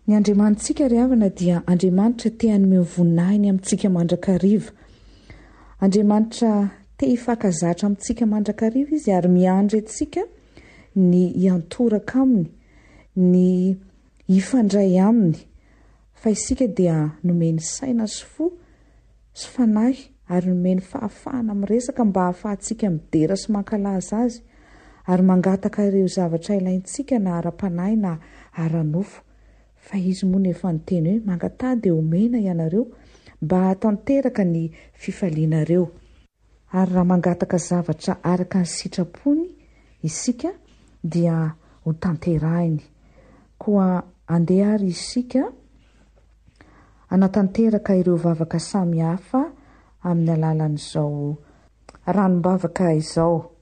Ny Andriamanitsika ry havana dia Andriamanitra te hanome voninahiny amintsika mandrakariva. Andriamanitra te hifankazatra amintsika mandrakariva izy ary miandry antsika ny hiantoraka aminy, ny hifandray aminy. Fa isika dia nomeny saina sy fo sy fanahy ary nomeny fahafahana miresaka mba hahafahantsika midera sy mankalaza azy ary mangataka ireo zavatra ilaintsika na ara-panahy na ara-nofo. Fa izy moa nefa niteny hoe mangatady eo omena ianareo mba hatanteraka ny fifalianareo. Ary raha mangataka zavatra araka ny sitrapony isika dia ho tanterahiny. Koa andeha ary isika anatanteraka ireo vavaka samy hafa amin'ny alalan'izao ranom-bavaka izao.